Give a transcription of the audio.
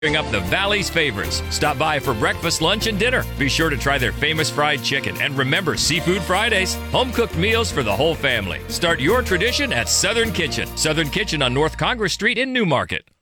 Up the Valley's favorites. Stop by for breakfast, lunch, and dinner. Be sure to try their famous fried chicken. And remember, Seafood Fridays, home-cooked meals for the whole family. Start your tradition at Southern Kitchen. Southern Kitchen on North Congress Street in Newmarket.